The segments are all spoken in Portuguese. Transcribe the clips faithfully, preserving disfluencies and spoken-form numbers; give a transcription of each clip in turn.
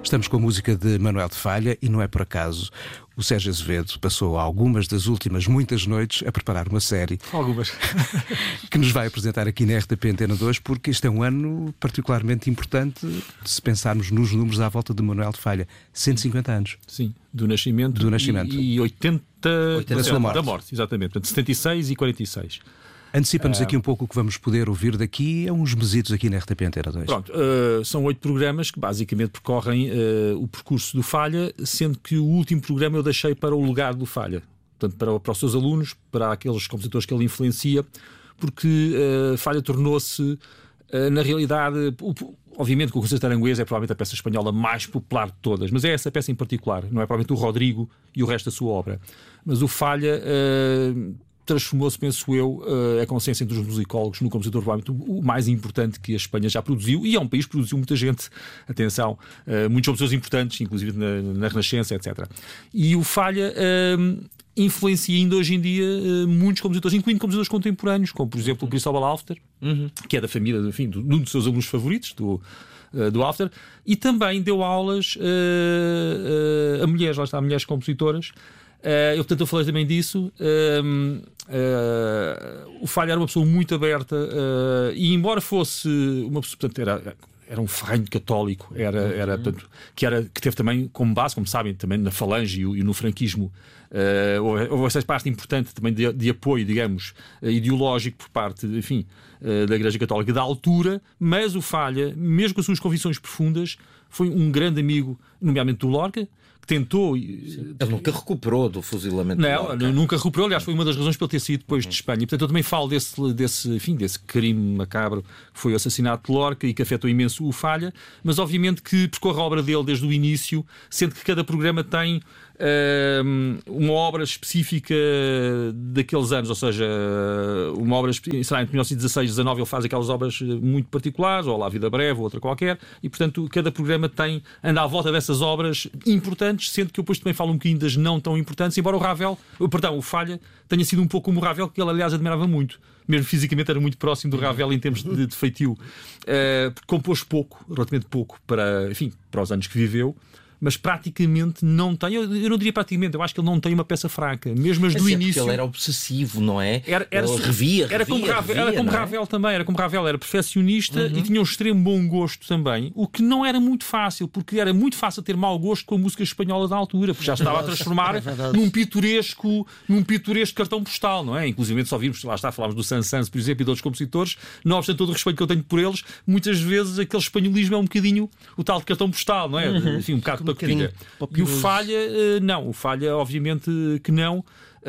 Estamos com a música de Manuel de Falha e não é por acaso. O Sérgio Azevedo passou algumas das últimas muitas noites a preparar uma série. Algumas. Que nos vai apresentar aqui na R T P Antena dois, porque este é um ano particularmente importante se pensarmos nos números à volta de Manuel de Falha. cento e cinquenta anos. Sim, do nascimento. Do nascimento. E, e oitenta, oitenta da sua morte. Da morte, exatamente. Portanto, setenta e seis e quarenta e seis. Antecipa-nos uh, aqui um pouco o que vamos poder ouvir daqui a uns mesitos aqui na R T P Antena dois. Pronto, uh, são oito programas que basicamente percorrem uh, o percurso do Falha, sendo que o último programa eu deixei para o legado do Falha. Portanto, para, para os seus alunos, para aqueles compositores que ele influencia, porque uh, Falha tornou-se, uh, na realidade, o, obviamente que o Concerto Aranguês é provavelmente a peça espanhola mais popular de todas, mas é essa peça em particular, não é provavelmente o Rodrigo e o resto da sua obra. Mas o Falha uh, transformou-se, penso eu, uh, a consciência entre os musicólogos no compositor provavelmente o mais importante que a Espanha já produziu, e é um país que produziu muita gente, atenção, uh, muitos compositores importantes, inclusive na, na Renascença, etcétera. E o Falha uh, influencia ainda hoje em dia uh, muitos compositores, incluindo compositores contemporâneos, como por exemplo o Cristóbal Halffter, uhum. que é da família, enfim, de um dos seus alunos favoritos, do, uh, do Halffter, e também deu aulas uh, uh, a mulheres, lá está, a mulheres compositoras. Uh, eu, portanto, eu falei também disso. Uh, uh, o Falha era uma pessoa muito aberta uh, e, embora fosse uma pessoa, portanto, era, era um ferrenho católico, era, era, portanto, que, era, que teve também como base, como sabem, também na Falange e, e no franquismo, uh, houve essa parte importante também de, de apoio, digamos, uh, ideológico por parte, enfim, uh, da Igreja Católica da altura, mas o Falha, mesmo com as suas convicções profundas, foi um grande amigo, nomeadamente do Lorca, tentou... Ele nunca recuperou do fuzilamento. Não, do nunca recuperou. Aliás, foi uma das razões para ele ter sido depois de Espanha. E, portanto, eu também falo desse, desse, enfim, desse crime macabro que foi o assassinato de Lorca e que afetou imenso o Falha, mas obviamente que percorre a obra dele desde o início, sendo que cada programa tem uh, uma obra específica daqueles anos, ou seja, uma obra, será entre mil novecentos e dezasseis e dezanove ele faz aquelas obras muito particulares, ou lá A Vida Breve, ou outra qualquer, e, portanto, cada programa tem, anda à volta dessas obras importantes, sendo que eu depois também falo um bocadinho das não tão importantes, embora o Ravel, perdão, o Falha tenha sido um pouco como o Ravel, que ele aliás admirava muito, mesmo fisicamente era muito próximo do Ravel em termos de, de feitio, uh, porque compôs pouco, relativamente pouco para, enfim, para os anos que viveu, mas praticamente não tem, eu, eu não diria praticamente, eu acho que ele não tem uma peça fraca, mesmo as do é início. Ele era obsessivo, não é? Era, era, ele revia, era como revia, Ravel, revia, era como é? Ravel também, era como Ravel, era perfeccionista, uhum. e tinha um extremo bom gosto também, o que não era muito fácil, porque era muito fácil ter mau gosto com a música espanhola da altura, porque já se estava a transformar é num pitoresco, num pitoresco cartão postal, não é? Inclusive só vimos, lá está, falámos do Saint-Saëns, por exemplo, e de outros compositores, não obstante todo o respeito que eu tenho por eles, muitas vezes aquele espanholismo é um bocadinho o tal de cartão postal, não é? Uhum. Enfim, um bocado de pacotilha. E o Falha, não, o Falha obviamente que não,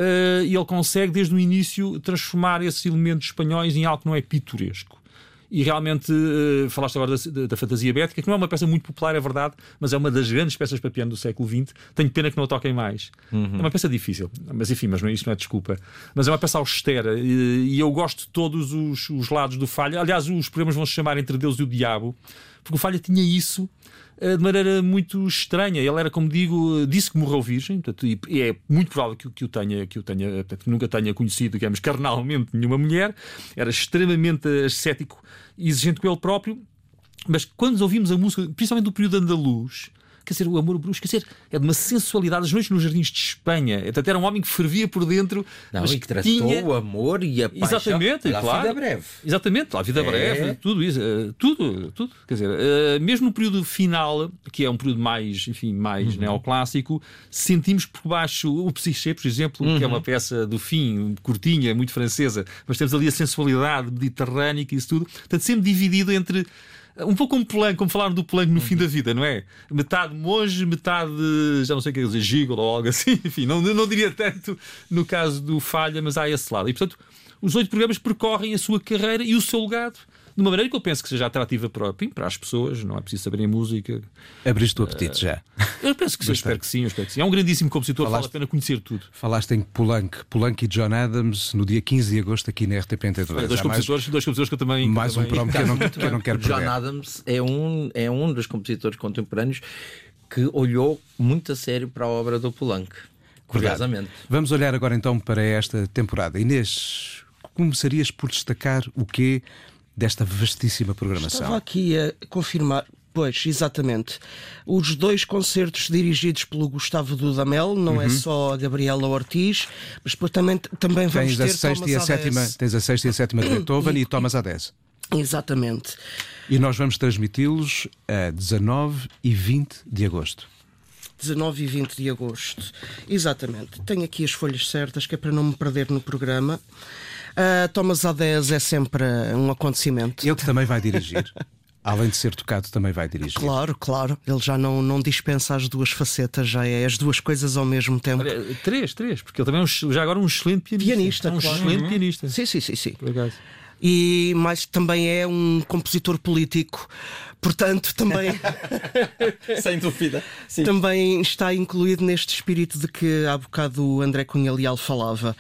e ele consegue desde o início transformar esses elementos espanhóis em algo que não é pitoresco. E realmente, falaste agora da, da Fantasia Bética, que não é uma peça muito popular, é verdade, mas é uma das grandes peças para piano do século vinte. Tenho pena que não a toquem mais. Uhum. É uma peça difícil, mas enfim, mas não, isso não é desculpa. Mas é uma peça austera, e, e eu gosto de todos os, os lados do Falha. Aliás, os programas vão se chamar Entre Deus e o Diabo, porque o Falha tinha isso de maneira muito estranha. Ele era, como digo, disse que morreu virgem, portanto, e é muito provável que, que, o tenha, que, o tenha, portanto, que nunca tenha conhecido, digamos, carnalmente nenhuma mulher. Era extremamente ascético e exigente com ele próprio, mas quando ouvimos a música, principalmente do período andaluz, quer dizer, o Amor Bruxo, quer dizer, é de uma sensualidade. As noites nos jardins de Espanha, portanto, era um homem que fervia por dentro, não, mas e que tratou tinha... o amor e a paixão. Exatamente, a claro. vida breve. Exatamente, a vida é. breve, tudo isso, tudo, tudo. Quer dizer, mesmo no período final, que é um período mais, enfim, mais uhum. neoclássico, sentimos por baixo o Psyché, por exemplo, uhum. que é uma peça do fim, curtinha, muito francesa, mas temos ali a sensualidade mediterrânica e isso tudo. Portanto, sempre dividido entre... Um pouco como Poulenc, como falaram do Poulenc no uhum. fim da vida, não é? Metade monge, metade, já não sei o que dizer, gigolo ou algo assim. Enfim, não, não diria tanto no caso do Falha, mas há esse lado. E, portanto, os oito programas percorrem a sua carreira e o seu legado de uma maneira que eu penso que seja atrativa para, para as pessoas. Não é preciso saberem música. Abriste o apetite uh, já. Eu penso que sim, espero que sim, eu espero que sim. É um grandíssimo compositor, Falaste, vale a pena conhecer tudo. Falaste em Poulenc, Poulenc e John Adams no dia quinze de agosto aqui na R T P Antena dois. Dois compositores, mais, dois compositores que eu também... Mais que um também... promo que eu não, que eu não quero perder. John Adams é um, é um dos compositores contemporâneos que olhou muito a sério para a obra do Poulenc. Curiosamente. Vamos olhar agora então para esta temporada. Inês, começarias por destacar o quê desta vastíssima programação? Estava aqui a confirmar, Pois, exatamente. Os dois concertos dirigidos pelo Gustavo Dudamel, não uhum. é só a Gabriela Ortiz, mas depois também, também vamos tens ter a sexta Thomas e a sétima, tens a sexta e a sétima de Beethoven e, e Thomas Adès. Exatamente. E nós vamos transmiti-los a dezanove e vinte de agosto. dezanove e vinte de agosto. Exatamente. Tenho aqui as folhas certas, que é para não me perder no programa. Uh, Thomas Adès é sempre um acontecimento. Ele também vai dirigir. Além de ser tocado, também vai dirigir. Claro, claro. Ele já não, não dispensa as duas facetas, já é as duas coisas ao mesmo tempo. Três, três, porque ele também é um, já agora um excelente pianista. Pianista, um claro. excelente Uhum. pianista. Sim, sim, sim, sim. Por acaso. E mais também é um compositor político, portanto também sem dúvida, sim. Também está incluído neste espírito de que há bocado o André Cunha Leal falava.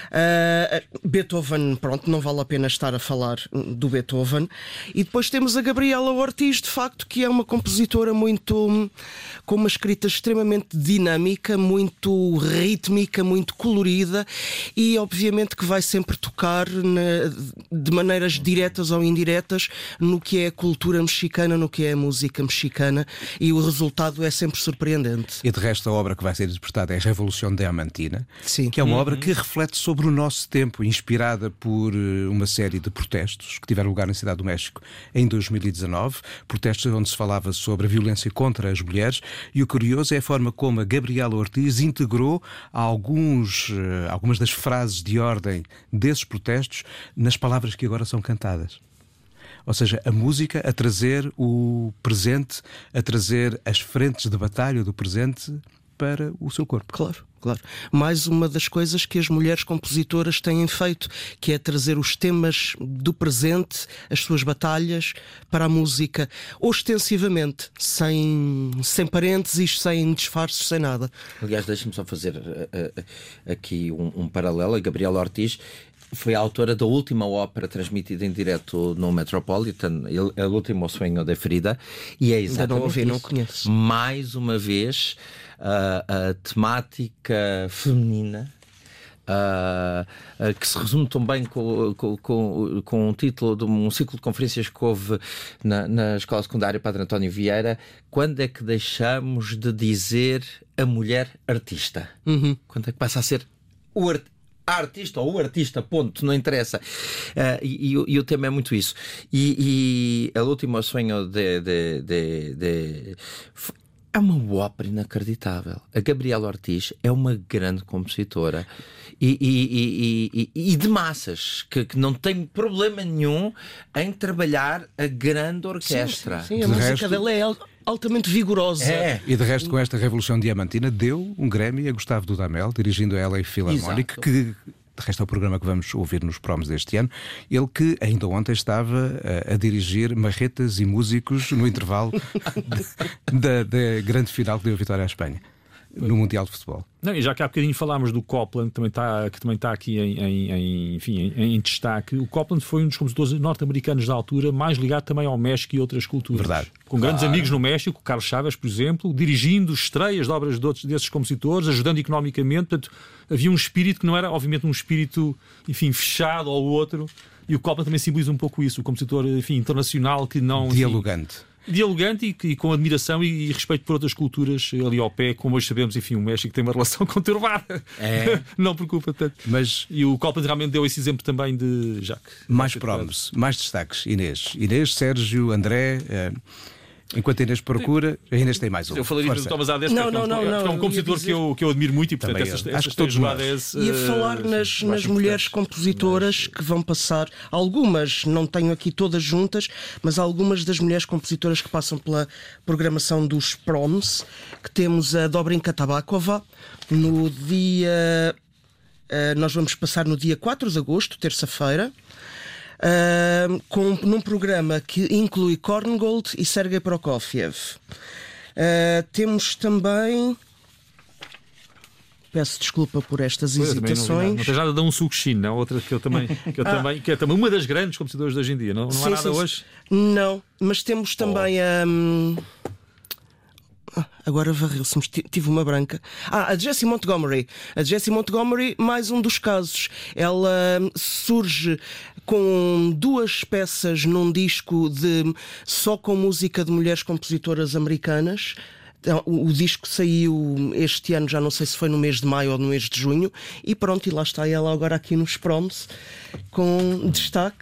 uh, Beethoven, pronto, não vale a pena estar a falar do Beethoven. E depois temos a Gabriela Ortiz, de facto, que é uma compositora muito, com uma escrita extremamente dinâmica, muito rítmica, muito colorida, e obviamente que vai sempre tocar na, de maneiras diretas ou indiretas no que é a cultura mexicana, no que é a música mexicana, e o resultado é sempre surpreendente. E de resto a obra que vai ser interpretada é a Revolução Diamantina, Sim. que é uma uhum. obra que reflete sobre o nosso tempo, inspirada por uma série de protestos que tiveram lugar na Cidade do México em dois mil e dezanove, protestos onde se falava sobre a violência contra as mulheres, e o curioso é a forma como a Gabriela Ortiz integrou alguns, algumas das frases de ordem desses protestos nas palavras que agora são cantadas. Ou seja, a música a trazer o presente, a trazer as frentes de batalha do presente para o seu corpo. Claro, claro. Mais uma das coisas que as mulheres compositoras têm feito, que é trazer os temas do presente, as suas batalhas, para a música, ostensivamente, sem, sem parênteses, sem disfarces, sem nada. Aliás, deixa-me só fazer uh, uh, aqui um, um paralelo. A Gabriela Ortiz foi a autora da última ópera transmitida em direto no Metropolitan, El Último Sueño de Frida, e é exatamente Ainda não ouvi, isso. não conheço. Mais uma vez, a, a temática feminina, a, a, que se resume também com, com, com, com um título de um ciclo de conferências que houve na, na Escola Secundária Padre António Vieira: quando é que deixamos de dizer a mulher artista? Uhum. Quando é que passa a ser o artista? A artista ou o artista, ponto, não interessa. Uh, e, e, e o tema é muito isso. E, e El Último Sueño de, de, de, de... é uma ópera inacreditável. A Gabriela Ortiz é uma grande compositora e, e, e, e, e de massas, que, que não tem problema nenhum em trabalhar a grande orquestra. Sim, sim, sim. A de música resto... dela é altamente vigorosa. É. E de resto, com esta Revolução Diamantina, deu um Grammy a Gustavo Dudamel, dirigindo a L A Philharmonic, Exato. que de resto é o programa que vamos ouvir nos promos deste ano. Ele que ainda ontem estava a, a dirigir marretas e músicos no intervalo da, da grande final que deu a vitória à Espanha no Mundial de Futebol. Não, e já que há bocadinho falámos do Copland, também está, que também está aqui em, em, em, enfim, em, em destaque. O Copland foi um dos compositores norte-americanos da altura, mais ligado também ao México e outras culturas. Verdade. Com grandes claro. amigos no México, Carlos Chaves, por exemplo, dirigindo estreias de obras de outros, desses compositores, ajudando economicamente. Portanto, havia um espírito que não era, obviamente, um espírito, enfim, fechado ao outro. E o Copland também simboliza um pouco isso. O compositor, enfim, internacional que não... Dialogante. Enfim, dialogante e, e com admiração e, e respeito por outras culturas ali ao pé, como hoje sabemos, enfim, o México tem uma relação conturbada. É. Não preocupa tanto. Mas... E o Copland realmente deu esse exemplo também de Jacques. Mais promos, mais destaques. Inês, Inês, Sérgio, André... Uh... Enquanto a Inês procura, a Inês tem mais um. Eu falaria do Thomas Adès, não, que não, é um, não, é um compositor dizer... que, eu, que eu admiro muito e, portanto, também essas, eu. essas Acho que todos nós. Ia falar nas, nas mulheres compositoras que vão passar, algumas, não tenho aqui todas juntas, mas algumas das mulheres compositoras que passam pela programação dos proms, que temos a Dobrinka Tabakova, no dia... Nós vamos passar no dia quatro de agosto, terça-feira, Uh, com, num programa que inclui Korngold e Sergei Prokofiev. Uh, temos também... Peço desculpa por estas pois, hesitações. Não, não tens nada de um Sukshin, não? Outra que eu também, que, eu ah. também, que é também uma das grandes compositoras de hoje em dia. Não, não sim, há nada sim, hoje? Não, mas temos também oh. a... agora varreu-se-me, tive uma branca. Ah, a Jessie Montgomery. A Jessie Montgomery, mais um dos casos. Ela surge com duas peças num disco de só com música de mulheres compositoras americanas. O, o disco saiu este ano, já não sei se foi no mês de maio ou no mês de junho, e pronto, e lá está ela agora aqui nos Proms com destaque.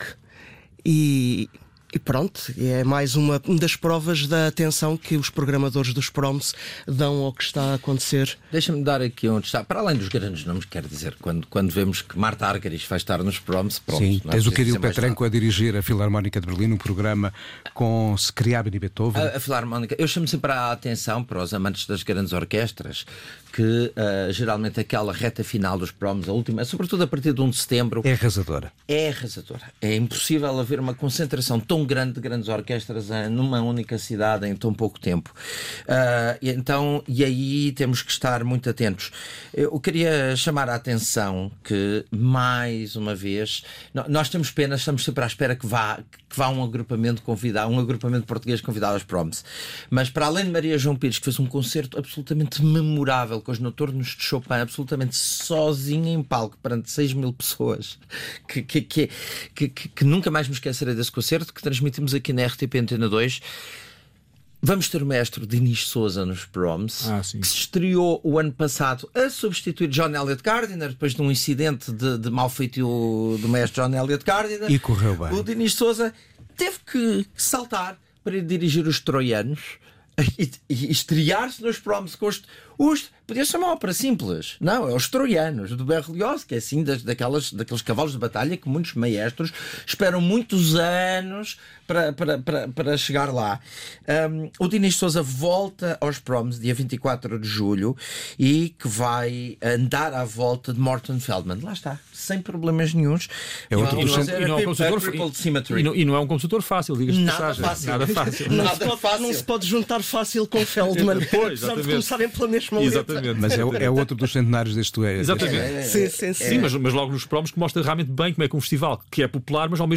E, e pronto, é mais uma das provas da atenção que os programadores dos Proms dão ao que está a acontecer. Deixa-me dar aqui um destaque. Para além dos grandes nomes, quero dizer, quando, quando vemos que Marta Argerich vai estar nos Proms, pronto. Sim, não é tens o preciso Kirill dizer mais Petrenko a dirigir a Filarmónica de Berlim, um programa com Scriabin e Beethoven. A, a Filarmónica, eu chamo sempre a atenção para os amantes das grandes orquestras que uh, geralmente aquela reta final dos Proms, a última, sobretudo a partir de um de setembro, É arrasadora. é arrasadora. É impossível haver uma concentração tão grande de grandes orquestras uh, numa única cidade em tão pouco tempo. Uh, e, então, e aí temos que estar muito atentos. Eu queria chamar a atenção que, mais uma vez, nós temos pena, estamos sempre à espera que vá, que vá um agrupamento convidado, um agrupamento português convidado aos Proms. Mas para além de Maria João Pires, que fez um concerto absolutamente memorável com os noturnos de Chopin, absolutamente sozinha em palco perante seis mil pessoas, que, que, que, que, que, que nunca mais me esquecerei desse concerto, que transmitimos aqui na R T P Antena dois. Vamos ter o mestre Dinis Souza nos Proms, ah, que se estreou o ano passado a substituir John Elliott Gardiner depois de um incidente de, de mal feitio do mestre John Elliott Gardiner. E correu bem. O Dinis Souza teve que saltar para ir dirigir os troianos e, e estrear-se nos Proms com os, os podia ser uma ópera simples. Não, é os troianos do Berlioz, que é assim das, daquelas, daqueles cavalos de batalha que muitos maestros esperam muitos anos para, para, para, para chegar lá. Um, o Dinis Souza volta aos Proms dia vinte e quatro de julho e que vai andar à volta de Morton Feldman. Lá está, sem problemas nenhuns. É outro dos e, não é um compositor, e, não, e não é um compositor fácil, diga-se de passagem. Fácil. Nada fácil. Não, Nada se pode, fácil. não se pode juntar fácil com Feldman, Pois, apesar de começarem pela mesma letra. Exatamente. Mas é, é outro dos centenários deste. Exatamente. É, é, Sim, sim, sim. Sim, mas, mas logo nos Proms que mostra realmente bem como é que um festival que é popular, mas ao mesmo